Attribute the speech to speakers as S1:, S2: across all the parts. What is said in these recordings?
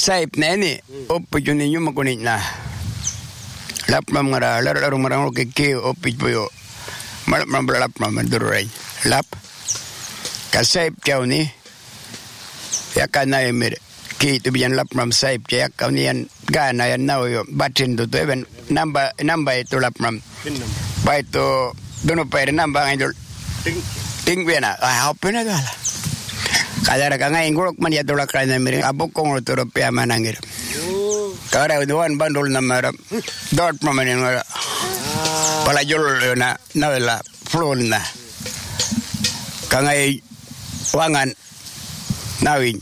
S1: saip na ini. Opit yun ninyo makunit na. Lapram nga laro marang kiki opit po yo. Malapram manduray. Lap. Kasaip kyaw ni. Yakan na emir. Kito biyan lapram saip kaya kaw niyan gana yan na yo. Batin to even namba ito lapram. Ba ito dono pa rin namba ngayon. Tingwe na. Hopin na dala. Kadara ka ngayon gurok man yato lakay na emir. Abok kong uturo piya manangir. Kara uduan bandol na marap. Dort mamanin nga. Palajol na nawala. Floor na. Kangay wangan. Nawin.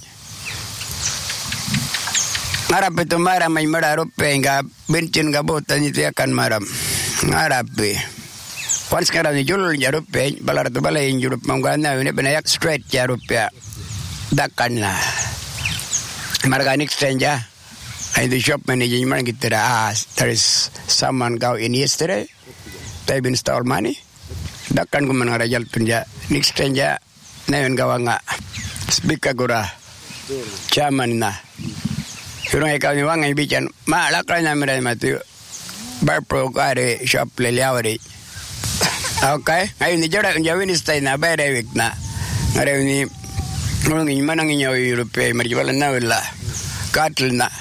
S1: Ngarap itu maram may mararupe. Nga bencin nga botan itu akan maram. Ngarapi. Once karang ni jul jarupe. Balar tu balay jurup manggana. Ini benayak straight jarupe. Dakan na. Marganik stranger. And the shop manager man get there is someone go in yesterday. They've installed money. Dakan ko man rajal tunja. Next stranger na yun gawa nga. Speaker gura. Chairman na. Surong ikaw ni wang ay bichan. Malakay namin rin matu. Barpro kare shop leliawari. Okay. Ngayon ni Jara ang jawin istay na bayre week na. Ngayon ni ngulungin manang inyaw Europe. Marjiwalan na wala. Katil na.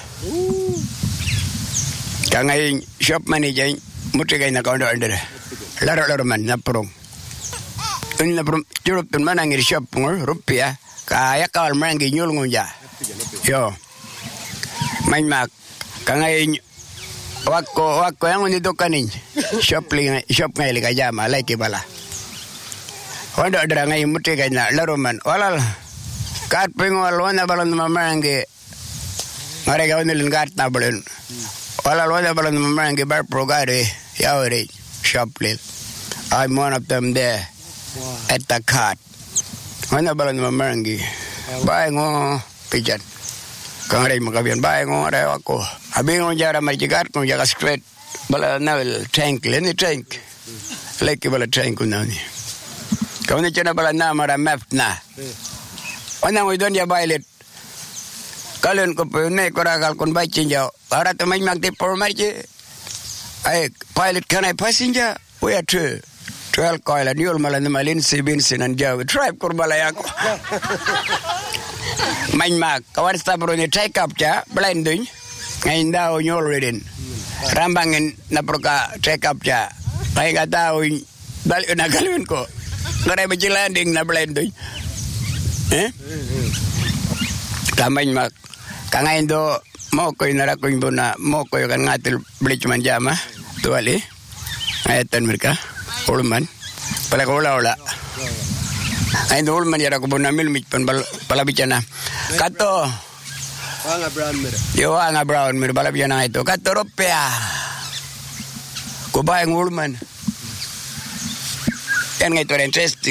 S1: Kangay shop manager mutigay na kaundo under. Laro man na prong. Un na prong Europe tun man ang shop ngor rupiah kaya kawal man ang nyulngon ja. Yo. Main mak kangay wako yang unito kanin. Shop ngay liga jama like bala. Wanda ada ngay mutigay na laro man. Walal. Kat pingwal wana balon mamangi. Ngare gawin nilin gat na balon. Wala loda balon mamangi bar progare yawari shoplil. I'm one of them there at the cart. Wana balon mamangi. Bae ngo pijan. Kangare makabian bae ngo are ako. Abi ngo jara marjigat ngo jaga straight. Bala nawil tank leni tank. Leki bala tank kunani. Kawin chana bala na mara map na. Wana ngo don ya bailet. Kalian ko po na korakal kon bachin jaw. Para to may magtipor marche. Ay pilot kanay passenger. We are 12 coil and yul malan malin si Vincent and jaw. Tribe kurbalay ako. May mag kawan stapro ni take up ja blending. Ngayon daw nyol rin. Rambangin na proka take up ja. Kaya daw dal na galun ko. Ngaray ba landing na blending. Kamay mag kangain do mo ko inara ko na mo ko kan ngatil bleach man jama tuali ayatan mereka ulman pala ko wala ay do ulman yara ko na milmit pan pala bicana kato anga brown mir pala bicana ito kato ropea ko ba ang ulman yan nga ito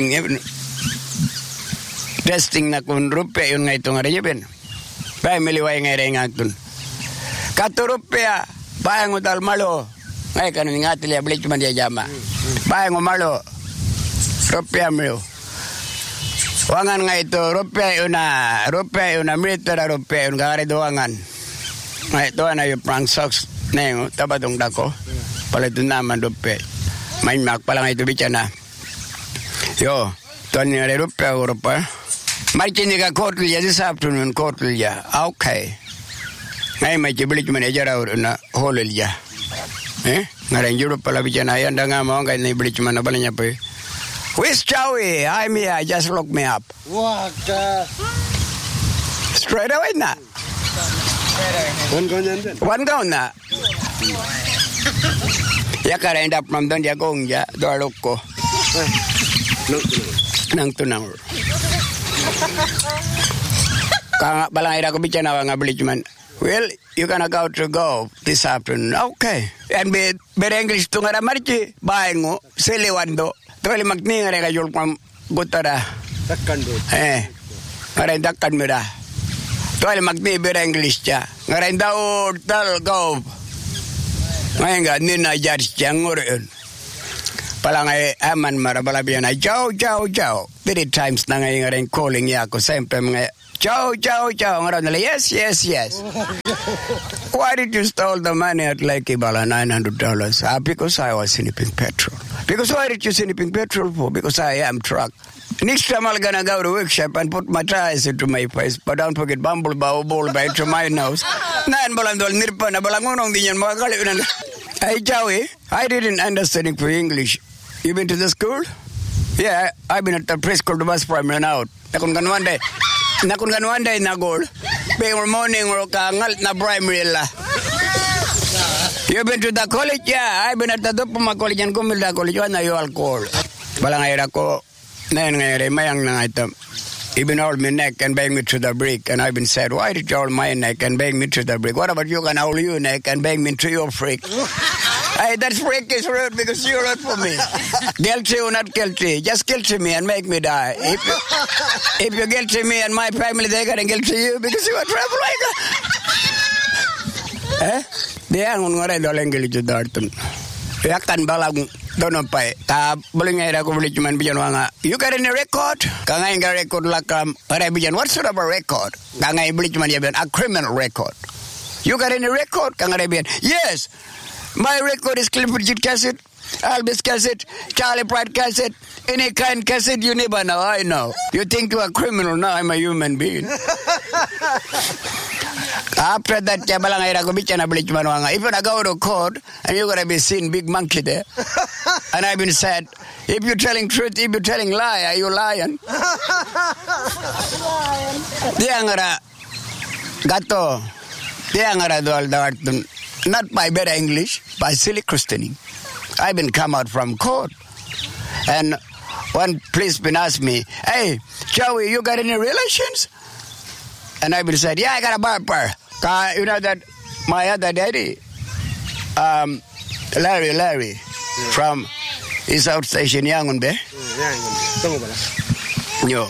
S1: interesting na kun ropea yun nga ito nga rin Bay miliway ngay rengatun. Katurupya bayang udal malo. Ngay kanun nga tili ablit man dia jama. Bayang malo. Rupya milo. Wangan nga ito rupya una military rupya un gari doangan. Ngay ito na yung prank socks na yung tabadong dako. Palitun naman rupya. May mak pala nga ito bichana. Yo, tuan nga rupya Europa. Marching ka kortulya this afternoon kortulya. Okay. Ngay may tibilit manager na holilya. Ngayon Europe pala bichana yan da nga mo ngay na ibilit man na bala niya po. Where's Chowie? I'm here. Just look me up.
S2: What?
S1: Straight away na. One gown na. Ya ka end up from doon ya gong ya doalok ko. Nang tunang. Kang balang ira ko bichana nga beli cuman. Well, you gonna go this afternoon. Okay. And be English to ngara marchi baengo selewando. Tole magni ngara kayol pam gutara.
S2: Takkan do.
S1: Ngara dakkan mira. Tole magni be English cha. Ngara daud tal go. Ngayon ni na jar changoren. Palang ay aman marabalabian ay jaw. 3 times na ngayon rin calling niya ako. Siyempre mga Chow, chow, chow. Yes, yes, yes. Why did you steal the money at Lake Ibala, $900? Because I was snipping petrol. Because why did you snipping petrol for? Because I am truck. Next time I'm gonna go to workshop and put my tires into my face, but don't forget bumble bow ball by to my nose. Nan balandol nirpana balangonong dinyan makakalimutan. Hey Joey, I didn't understand it for English. You been to the school? Yeah, I've been at the preschool to bus primary now. Nakun kan one day na goal. Being morning or kangal na primary la. You been to the college? Yeah, I've been at the Dupama College and Gumilda College. What are you all called? Balangay ko. Even hold my neck and bang me to the brick. And I've been said, why did you hold my neck and bang me to the brick? What about you can hold your neck and bang me to your freak? Hey, that freak is rude because you're rude for me. Guilty or not guilty, just guilty me and make me die. If you guilty me and my family, they're going to guilty you because you're a troublemaker. Eh? They are going to do it. Yakan balang dono pai ta bulingay ra ko bulijuman bijan wanga you got any record kangay ga record lakam ara bijan what sort of a record kangay bulijuman ya a criminal record you got any record kangay bijan yes my record is Clifford cassette Albus cassette Charlie Pratt cassette any kind cassette you never know I know you think you're a criminal now I'm a human being. After that, if you're going to go to court and you're going to be seen big monkey there, and I've been said, if you're telling truth, if you're telling lie, are you lying? Not by better English, by silly christening. I've been come out from court, and one policeman asked me, "Hey, Joey, you got any relations?" And I said, yeah, I got a barber. You know that my other daddy, Larry, from East South Station, Yangonbe.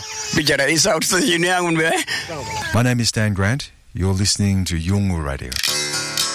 S2: My name is Stan Grant. You're listening to Yungu Radio.